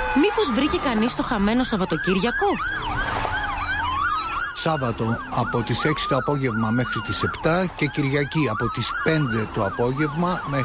Μήπως βρήκε κανείς το χαμένο Σαββατοκύριακο? Σάββατο από τις 6 το απόγευμα μέχρι τις 7 και Κυριακή από τις 5 το απόγευμα μέχρι